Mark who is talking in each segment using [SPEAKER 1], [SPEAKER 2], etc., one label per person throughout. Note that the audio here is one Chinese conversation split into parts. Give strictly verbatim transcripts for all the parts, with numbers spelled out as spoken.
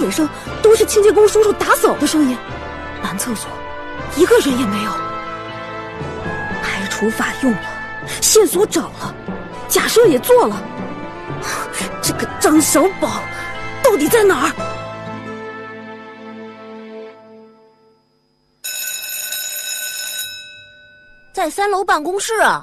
[SPEAKER 1] 尾声都是清洁工叔叔打扫的声音，男厕所一个人也没有。排除法用了，线索找了，假设也做了，这个张小宝到底在哪儿？
[SPEAKER 2] 在三楼办公室啊。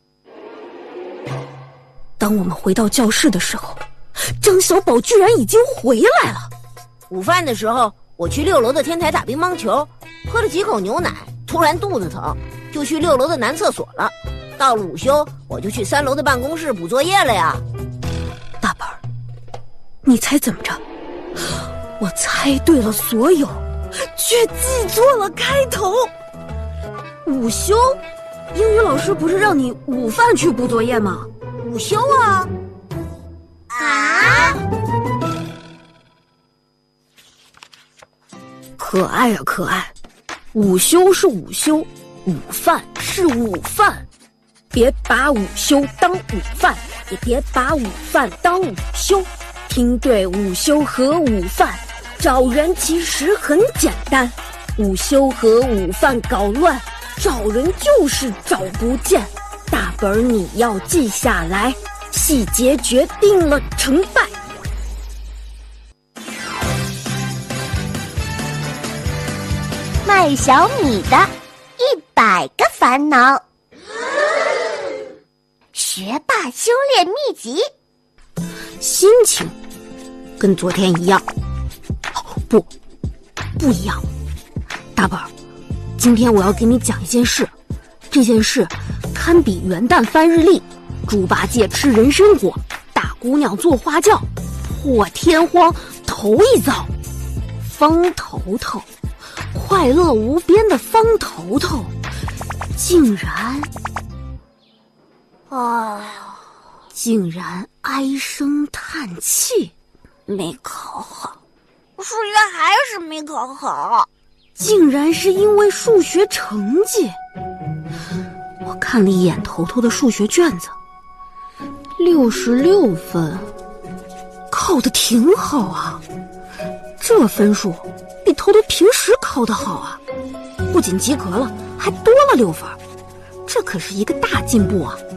[SPEAKER 1] 当我们回到教室的时候，张小宝居然已经回来了。
[SPEAKER 2] 午饭的时候，我去六楼的天台打乒乓球，喝了几口牛奶，突然肚子疼，就去六楼的男厕所了。到了午休，我就去三楼的办公室补作业了呀。
[SPEAKER 1] 大本儿，你猜怎么着？我猜对了所有，却记错了开头。午休？英语老师不是让你午饭去补作业吗？
[SPEAKER 2] 午休啊！啊！
[SPEAKER 1] 可爱啊可爱，午休是午休，午饭是午饭，别把午休当午饭，也别把午饭当午休。听对午休和午饭，找人其实很简单。午休和午饭搞乱，找人就是找不见。大本儿你要记下来，细节决定了成败。
[SPEAKER 3] 麦小米的一百个烦恼，学霸修炼秘籍。
[SPEAKER 1] 心情跟昨天一样，哦，不，不一样。大本儿，今天我要给你讲一件事，这件事堪比元旦翻日历，猪八戒吃人参果，大姑娘做花轿，破天荒头一遭。方头头，快乐无边的方头头，竟然，啊，竟然唉声叹气，没考好。
[SPEAKER 2] 数学还是没考好。
[SPEAKER 1] 竟然是因为数学成绩。我看了一眼头头的数学卷子，六十六分，考得挺好啊。这分数比头头平时考得好啊，不仅及格了，还多了六分，这可是一个大进步啊。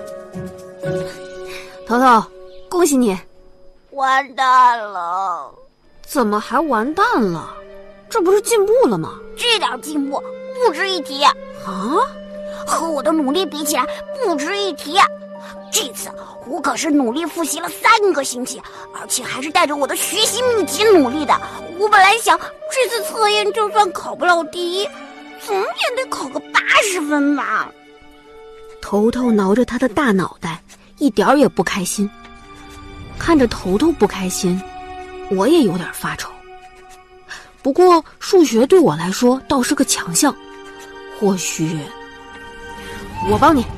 [SPEAKER 1] 头头，恭喜你。
[SPEAKER 2] 完蛋了。
[SPEAKER 1] 怎么还完蛋了？这不是进步了吗？
[SPEAKER 3] 这点进步不值一提
[SPEAKER 1] 啊！
[SPEAKER 3] 和我的努力比起来不值一提。这次我可是努力复习了三个星期，而且还是带着我的学习秘籍努力的。我本来想这次测验就算考不了第一，怎么也得考个八十分吧。
[SPEAKER 1] 头头挠着他的大脑袋，一点儿也不开心。看着头头不开心，我也有点发愁。不过数学对我来说倒是个强项，或许我帮你。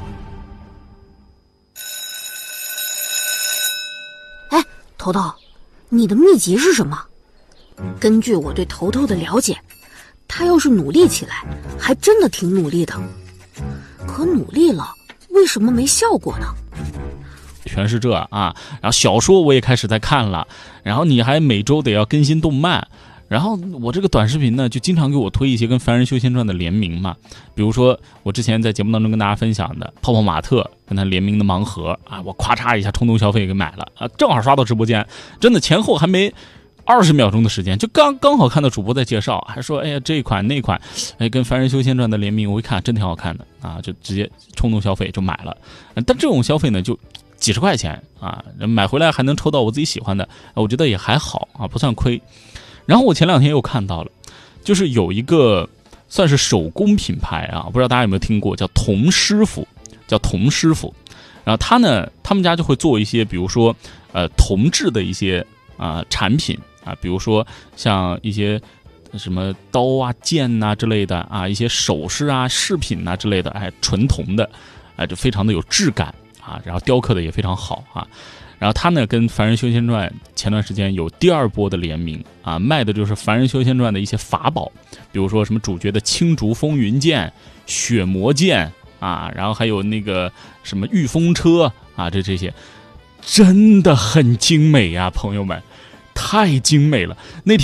[SPEAKER 1] 哎，头头，你的秘籍是什么？根据我对头头的了解，他要是努力起来，还真的挺努力的。可努力了，为什么没效果呢？
[SPEAKER 4] 全是这啊！然后小说我也开始在看了，然后你还每周得要更新动漫。然后我这个短视频呢，就经常给我推一些跟《凡人修仙传》的联名嘛，比如说我之前在节目当中跟大家分享的泡泡玛特跟他联名的盲盒啊，我咔嚓一下冲动消费给买了啊，正好刷到直播间，真的前后还没二十秒钟的时间，就刚刚好看到主播在介绍，还说哎呀这一款那款，哎跟《凡人修仙传》的联名，我一看真挺好看的啊，就直接冲动消费就买了。但这种消费呢，就几十块钱啊，买回来还能抽到我自己喜欢的，我觉得也还好啊，不算亏。然后我前两天又看到了，就是有一个算是手工品牌啊，不知道大家有没有听过，叫童师傅，叫童师傅。然后他呢，他们家就会做一些，比如说呃铜制的一些啊、呃、产品啊，比如说像一些什么刀啊、剑啊之类的啊，一些首饰啊、饰品啊之类的，哎，纯铜的，哎，就非常的有质感啊，然后雕刻的也非常好啊。然后他呢跟《凡人修仙传》前段时间有第二波的联名啊，卖的就是《凡人修仙传》的一些法宝，比如说什么主角的青竹风云剑、血魔剑啊，然后还有那个什么御风车啊，这这些真的很精美呀、啊，朋友们，太精美了。那天